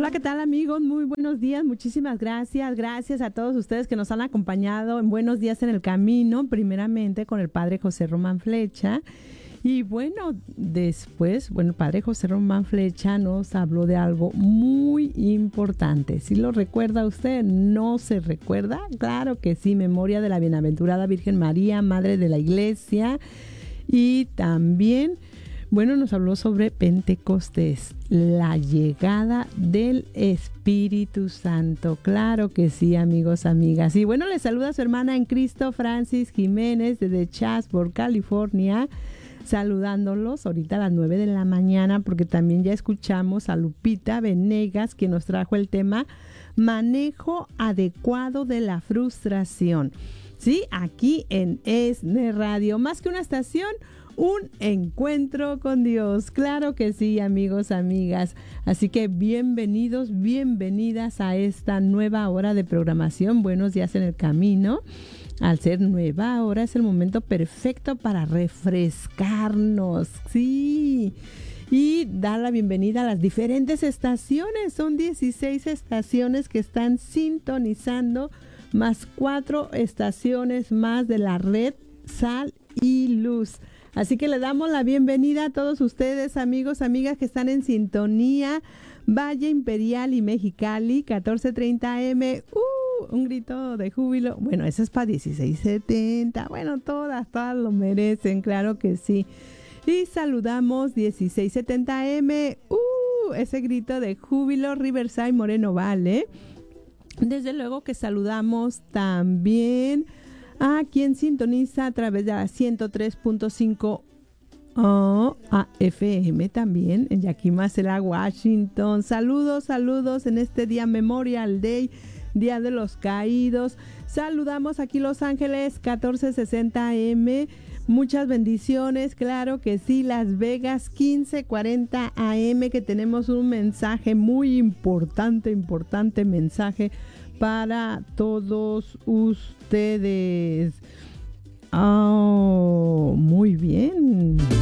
Hola, ¿qué tal amigos? Muy buenos días, muchísimas gracias. Gracias a todos ustedes que nos han acompañado en Buenos Días en el Camino, primeramente con el Padre José Román Flecha. Y bueno, después, el Padre José Román Flecha nos habló de algo muy importante. ¿Sí lo recuerda usted? ¿No se recuerda? Claro que sí, memoria de la Bienaventurada Virgen María, Madre de la Iglesia. Y también, nos habló sobre Pentecostés, la llegada del Espíritu Santo. Claro que sí, amigos, amigas. Y les saluda su hermana en Cristo, Francis Jiménez, desde Chatsworth, California, saludándolos ahorita a las 9 de la mañana, porque también ya escuchamos a Lupita Venegas, que nos trajo el tema Manejo Adecuado de la Frustración. Sí, aquí en ESNE Radio, más que una estación, un encuentro con Dios. Claro que sí, amigos, amigas. Así que bienvenidos, bienvenidas a esta nueva hora de programación. Buenos Días en el Camino. Al ser nueva hora es el momento perfecto para refrescarnos. Sí. Y dar la bienvenida a las diferentes estaciones. Son 16 estaciones que están sintonizando, más 4 estaciones más de la red Sal y Luz. Así que le damos la bienvenida a todos ustedes, amigos, amigas que están en sintonía. Valle Imperial y Mexicali, 1430 AM. Un grito de júbilo. Eso es para 1670. Todas lo merecen, claro que sí. Y saludamos 1670 AM. Ese grito de júbilo, Riverside, Moreno Valley. Desde luego que saludamos también a quien sintoniza a través de la 103.5 FM también en Yakima-Sela, Washington. Saludos en este día Memorial Day, Día de los Caídos. Saludamos aquí Los Ángeles, 1460 AM. Muchas bendiciones, claro que sí. Las Vegas, 1540 AM, que tenemos un mensaje muy importante mensaje para todos ustedes. Muy bien.